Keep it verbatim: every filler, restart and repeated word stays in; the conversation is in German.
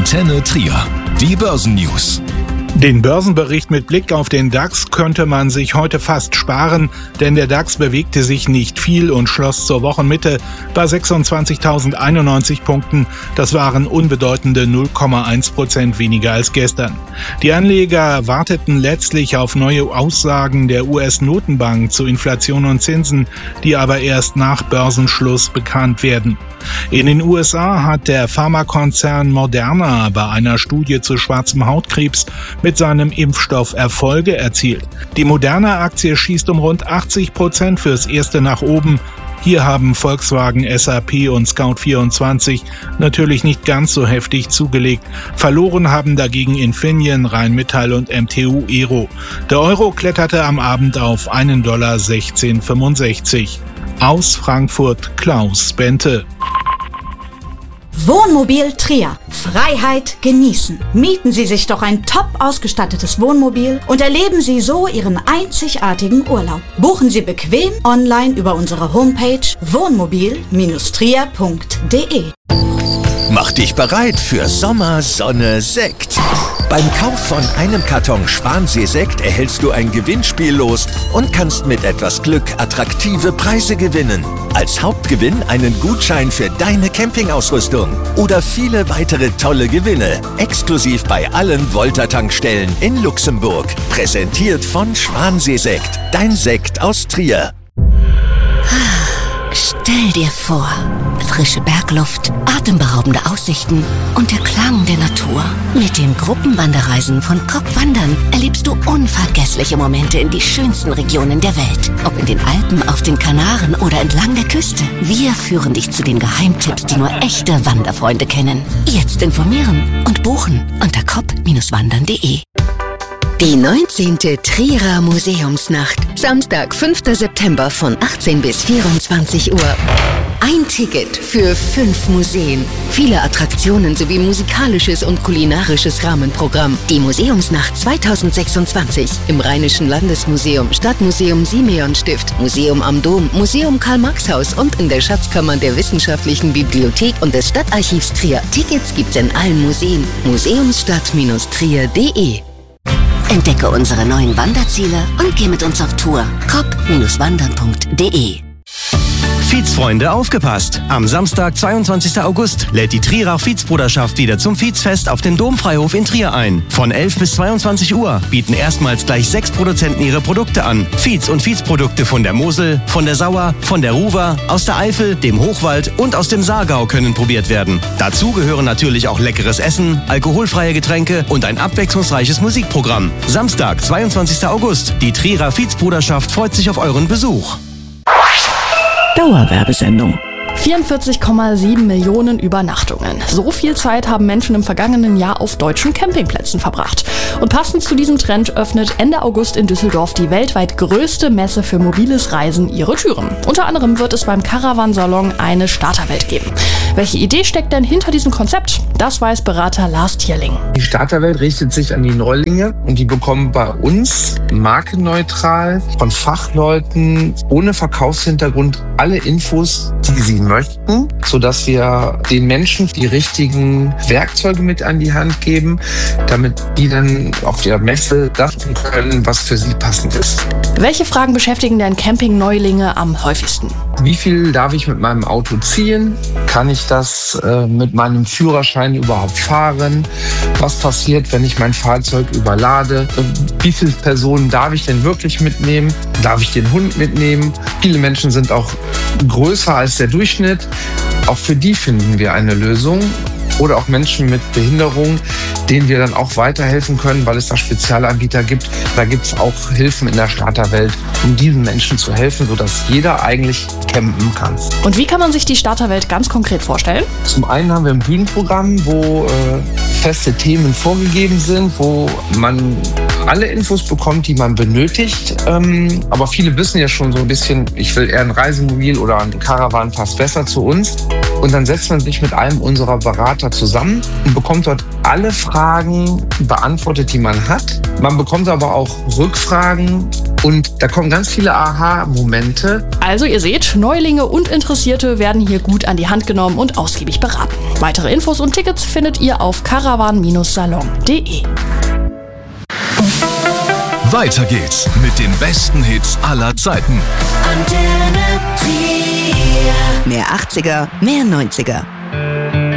Antenne Trier. Die Börsennews. Den Börsenbericht mit Blick auf den DAX könnte man sich heute fast sparen, denn der DAX bewegte sich nicht viel und schloss zur Wochenmitte bei sechsundzwanzigtausendeinundneunzig Punkten. Das waren unbedeutende null Komma eins Prozent weniger als gestern. Die Anleger warteten letztlich auf neue Aussagen der U S-Notenbank zu Inflation und Zinsen, die aber erst nach Börsenschluss bekannt werden. In den U S A hat der Pharmakonzern Moderna bei einer Studie zu schwarzem Hautkrebs mit seinem Impfstoff Erfolge erzielt. Die Moderna-Aktie schießt um rund achtzig Prozent fürs Erste nach oben. Hier haben Volkswagen, S A P und Scout vierundzwanzig natürlich nicht ganz so heftig zugelegt. Verloren haben dagegen Infineon, Rheinmetall und M T U Aero. Der Euro kletterte am Abend auf einen Dollar sechzehn Komma fünfundsechzig. Aus Frankfurt Klaus Bente. Wohnmobil Trier. Freiheit genießen. Mieten Sie sich doch ein top ausgestattetes Wohnmobil und erleben Sie so Ihren einzigartigen Urlaub. Buchen Sie bequem online über unsere Homepage wohnmobil Trier punkt de. Mach dich bereit für Sommer, Sonne, Sekt. Beim Kauf von einem Karton Schwansee-Sekt erhältst du ein Gewinnspiel los und kannst mit etwas Glück attraktive Preise gewinnen. Als Hauptgewinn einen Gutschein für deine Campingausrüstung oder viele weitere tolle Gewinne. Exklusiv bei allen Volta-Tankstellen in Luxemburg. Präsentiert von Schwansee-Sekt. Dein Sekt aus Trier. Stell dir vor, frische Bergluft, atemberaubende Aussichten und der Klang der Natur. Mit den Gruppenwanderreisen von C O P Wandern erlebst du unvergessliche Momente in die schönsten Regionen der Welt. Ob in den Alpen, auf den Kanaren oder entlang der Küste. Wir führen dich zu den Geheimtipps, die nur echte Wanderfreunde kennen. Jetzt informieren und buchen unter cop Wandern punkt de. Die neunzehnte Trierer Museumsnacht. Samstag, fünfter September von achtzehn bis vierundzwanzig Uhr. Ein Ticket für fünf Museen. Viele Attraktionen sowie musikalisches und kulinarisches Rahmenprogramm. Die Museumsnacht zweitausendsechsundzwanzig im Rheinischen Landesmuseum, Stadtmuseum Simeonstift, Museum am Dom, Museum Karl-Marx-Haus und in der Schatzkammern der Wissenschaftlichen Bibliothek und des Stadtarchivs Trier. Tickets gibt's in allen Museen. museumsstadt Trier punkt de. Entdecke unsere neuen Wanderziele und geh mit uns auf Tour. cop Wandern punkt de. Viehzfreunde, aufgepasst! Am Samstag, zweiundzwanzigsten August, lädt die Trierer Viehzbruderschaft wieder zum Viehzfest auf den Domfreihof in Trier ein. Von elf bis zweiundzwanzig Uhr bieten erstmals gleich sechs Produzenten ihre Produkte an. Viehz- und Viehzprodukte von der Mosel, von der Sauer, von der Ruwer, aus der Eifel, dem Hochwald und aus dem Saargau können probiert werden. Dazu gehören natürlich auch leckeres Essen, alkoholfreie Getränke und ein abwechslungsreiches Musikprogramm. Samstag, zweiundzwanzigsten August. Die Trierer Viehzbruderschaft freut sich auf euren Besuch. Dauerwerbesendung. vierundvierzig Komma sieben Millionen Übernachtungen. So viel Zeit haben Menschen im vergangenen Jahr auf deutschen Campingplätzen verbracht. Und passend zu diesem Trend öffnet Ende August in Düsseldorf die weltweit größte Messe für mobiles Reisen ihre Türen. Unter anderem wird es beim Caravan-Salon eine Starterwelt geben. Welche Idee steckt denn hinter diesem Konzept? Das weiß Berater Lars Tierling. Die Starterwelt richtet sich an die Neulinge und die bekommen bei uns markenneutral von Fachleuten ohne Verkaufshintergrund alle Infos, die sie möchten, sodass wir den Menschen die richtigen Werkzeuge mit an die Hand geben, damit die dann auf der Messe das tun können, was für sie passend ist. Welche Fragen beschäftigen denn Camping-Neulinge am häufigsten? Wie viel darf ich mit meinem Auto ziehen? Kann ich das äh, mit meinem Führerschein überhaupt fahren? Was passiert, wenn ich mein Fahrzeug überlade? Wie viele Personen darf ich denn wirklich mitnehmen? Darf ich den Hund mitnehmen? Viele Menschen sind auch größer als der Durchschnitt. Auch für die finden wir eine Lösung. Oder auch Menschen mit Behinderung, denen wir dann auch weiterhelfen können, weil es da Spezialanbieter gibt. Da gibt es auch Hilfen in der Starterwelt, um diesen Menschen zu helfen, sodass jeder eigentlich campen kann. Und wie kann man sich die Starterwelt ganz konkret vorstellen? Zum einen haben wir ein Bühnenprogramm, wo äh, feste Themen vorgegeben sind, wo man alle Infos bekommt, die man benötigt. Ähm, aber viele wissen ja schon so ein bisschen, ich will eher ein Reisemobil oder ein Caravan, passt besser zu uns. Und dann setzt man sich mit einem unserer Berater zusammen und bekommt dort alle Fragen beantwortet, die man hat. Man bekommt aber auch Rückfragen Und da kommen ganz viele Aha-Momente. Also ihr seht, Neulinge und Interessierte werden hier gut an die Hand genommen und ausgiebig beraten. Weitere Infos und Tickets findet ihr auf caravan Salon punkt de. Weiter geht's mit den besten Hits aller Zeiten. Mehr achtziger, mehr neunziger.